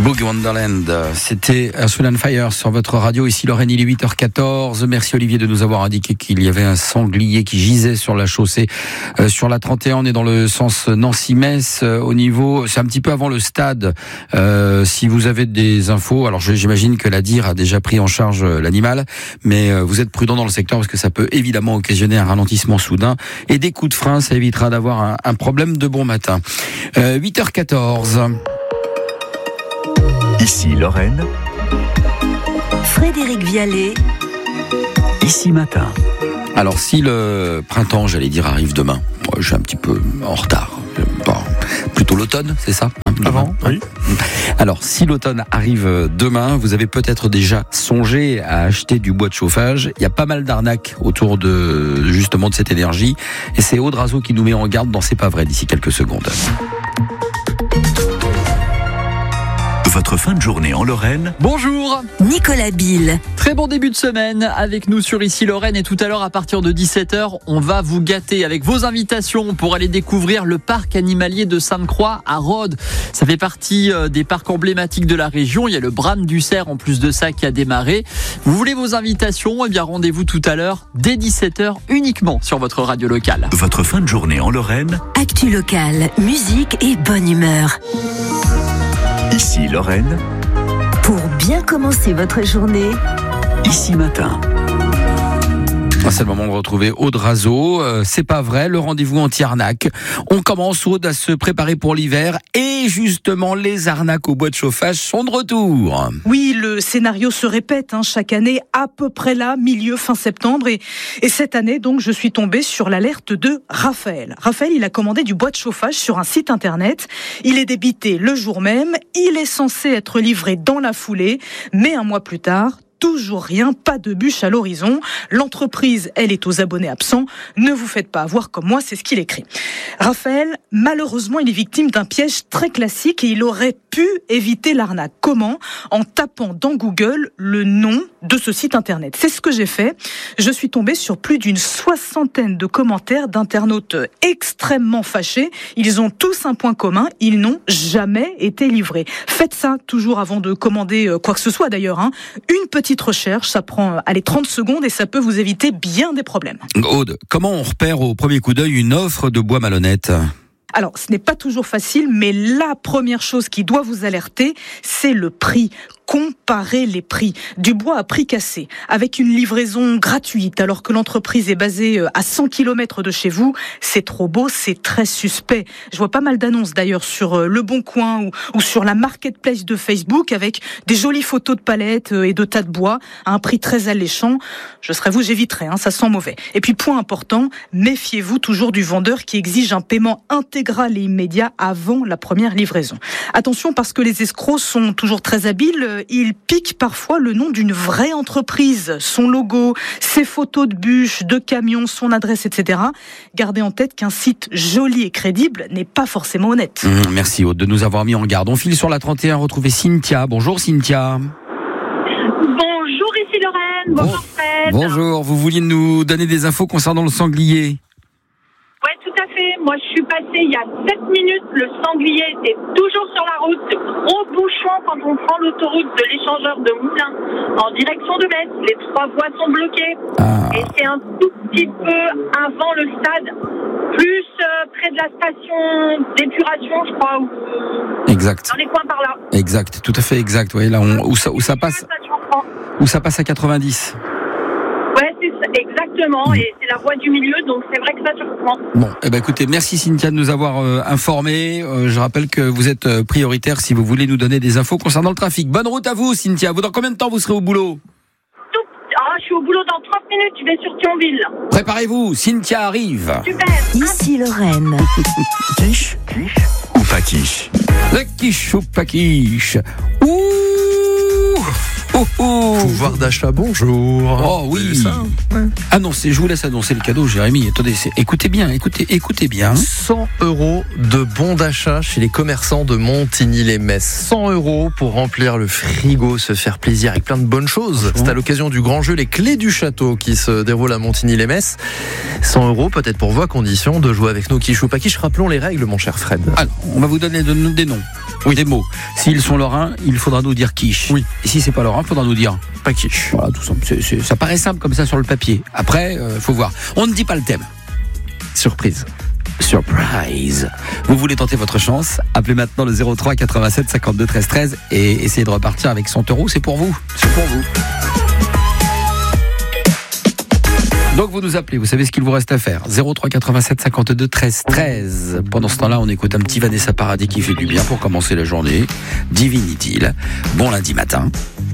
Boogie Wonderland, c'était Earth, Wind & Fire sur votre radio. Ici Lorraine, il est 8h14. Merci Olivier de nous avoir indiqué qu'il y avait un sanglier qui gisait sur la chaussée, sur la 31. On est dans le sens Nancy-Metz. Au niveau, c'est un petit peu avant le stade. Si vous avez des infos, alors j'imagine que la DIR a déjà pris en charge l'animal, mais vous êtes prudent dans le secteur parce que ça peut évidemment occasionner un ralentissement soudain et des coups de frein. Ça évitera d'avoir un problème de bon matin. 8h14. Ici Lorraine, Frédéric Vialet, Ici Matin. Alors si le printemps, j'allais dire, arrive demain, moi je suis un petit peu en retard. Plutôt l'automne, c'est ça Avant, oui. Alors si l'automne arrive demain, vous avez peut-être déjà songé à acheter du bois de chauffage. Il y a pas mal d'arnaques autour de justement de cette énergie. Et c'est Aude Razo qui nous met en garde dans C'est pas vrai d'ici quelques secondes. Votre fin de journée en Lorraine. Bonjour, Nicolas Bill. très bon début de semaine avec nous sur Ici Lorraine et tout à l'heure à partir de 17h, on va vous gâter avec vos invitations pour aller découvrir le parc animalier de Sainte-Croix à Rhodes. Ça fait partie des parcs emblématiques de la région, il y a le Bram du Cerf en plus de ça qui a démarré. Vous voulez vos invitations ? Eh bien rendez-vous tout à l'heure dès 17h uniquement sur votre radio locale. Votre fin de journée en Lorraine. Actu locale, musique et bonne humeur. Ici Lorraine, Pour bien commencer votre journée, Ici Matin. C'est le moment de retrouver Aude Razo. C'est pas vrai, le rendez-vous anti-arnaque. On commence, Aude, à se préparer pour l'hiver. Et justement, les arnaques au bois de chauffage sont de retour. Oui, le scénario se répète chaque année, à peu près là, fin septembre. Et cette année, donc, je suis tombée sur l'alerte de Raphaël. Raphaël, il a commandé du bois de chauffage sur un site internet. Il est débité le jour même. Il est censé être livré dans la foulée. Mais un mois plus tard, toujours rien, pas de bûche à l'horizon. L'entreprise, elle est aux abonnés absents. Ne vous faites pas avoir comme moi, c'est ce qu'il écrit. Raphaël, malheureusement, il est victime d'un piège très classique et il aurait pu éviter l'arnaque. Comment ? En tapant dans Google le nom de ce site internet. C'est ce que j'ai fait. Je suis tombée sur plus d'une 60aine de commentaires d'internautes extrêmement fâchés. Ils ont tous un point commun, ils n'ont jamais été livrés. Faites ça toujours avant de commander quoi que ce soit d'ailleurs. Une petite recherche, ça prend 30 secondes et ça peut vous éviter bien des problèmes. Aude, comment on repère au premier coup d'œil une offre de bois malhonnête ? Alors, ce n'est pas toujours facile, mais la première chose qui doit vous alerter, c'est le prix. Comparez les prix. Du bois à prix cassé, avec une livraison gratuite, alors que l'entreprise est basée à 100 km de chez vous, c'est trop beau, c'est très suspect. Je vois pas mal d'annonces d'ailleurs sur Le Bon Coin ou sur la marketplace de Facebook, avec des jolies photos de palettes et de tas de bois, à un prix très alléchant. Je serais vous, j'éviterais, ça sent mauvais. Et puis, point important, méfiez-vous toujours du vendeur qui exige un paiement intégral et immédiat avant la première livraison. Attention, parce que les escrocs sont toujours très habiles. Il pique parfois le nom d'une vraie entreprise, son logo, ses photos de bûches, de camions, son adresse, etc. Gardez en tête qu'un site joli et crédible n'est pas forcément honnête. Merci Aude de nous avoir mis en garde. On file sur la 31, retrouver Cynthia. Bonjour Cynthia. Bonjour, ici Lorraine. Bonjour Fred. Bonjour, vous vouliez nous donner des infos concernant le sanglier ? Ouais, tout à fait. Moi, je suis passée il y a 7 minutes. Le sanglier était toujours sur la route. Gros bouchon quand on prend l'autoroute de l'échangeur de Moulins en direction de Metz. Les 3 voies sont bloquées. Et c'est un tout petit peu avant le stade. Plus près de la station d'épuration, je crois. Exact. Dans les coins par là. Exact, tout à fait exact. Oui, là où ça passe à 90. Ouais, c'est ça, exactement. Et c'est la voie du milieu, donc c'est vrai que ça surprend. Bon, écoutez, merci Cynthia de nous avoir informés. Je rappelle que vous êtes prioritaire si vous voulez nous donner des infos concernant le trafic. Bonne route à vous Cynthia. Vous, dans combien de temps vous serez au boulot ? Je suis au boulot dans 30 minutes, je vais sur Thionville. Préparez-vous, Cynthia arrive. Super. Ici Lorraine. Quiche ou pas quiche? Le quiche ou pas quiche. Ouh. Pouvoir d'achat, bonjour. Oh oui. Ça, ouais. Annoncez, je vous laisse annoncer le cadeau, Jérémy. Attendez, écoutez bien. 100 € de bons d'achat chez les commerçants de Montigny-les-Metz. 100 € pour remplir le frigo, se faire plaisir avec plein de bonnes choses. C'est à l'occasion du grand jeu Les Clés du Château qui se déroule à Montigny-les-Metz. 100 € peut-être pour vous à condition de jouer avec nous quiche ou pas quiche. Rappelons les règles, mon cher Fred. Alors, on va vous donner des noms. des mots. S'ils sont lorrains, il faudra nous dire quiche. Oui. Et si c'est pas lorrain, il faudra nous dire pas quiche. Voilà, tout simple. Ça paraît simple comme ça sur le papier. Après, faut voir. On ne dit pas le thème. Surprise. Surprise. Vous voulez tenter votre chance? Appelez maintenant le 03 87 52 13 13 et essayez de repartir avec 100 €. C'est pour vous. C'est pour vous. Donc vous nous appelez, vous savez ce qu'il vous reste à faire. 03 87 52 13 13. Pendant ce temps-là, on écoute un petit Vanessa Paradis qui fait du bien pour commencer la journée. Divinity. Bon lundi matin.